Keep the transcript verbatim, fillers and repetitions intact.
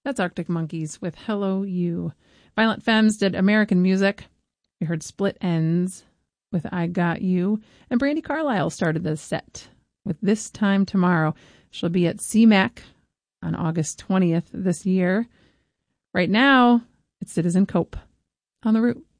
That's Arctic Monkeys with Hello You. Violent Femmes did American Music. We heard Split Ends with I Got You. And Brandi Carlile started the set with This Time Tomorrow. She'll be at C MAC on August twentieth this year. Right now, it's Citizen Cope on The Root.